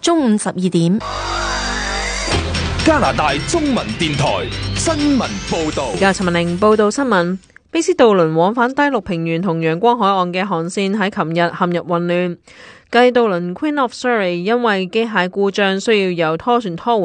中午12點。 加拿大中文電台新聞報導。 而家陳文玲報道新聞。卑斯渡輪往返大陸平原同陽光海岸嘅航線喺琴日陷入混亂。繼渡輪 Queen of Surrey 因為機械故障需要由拖船拖回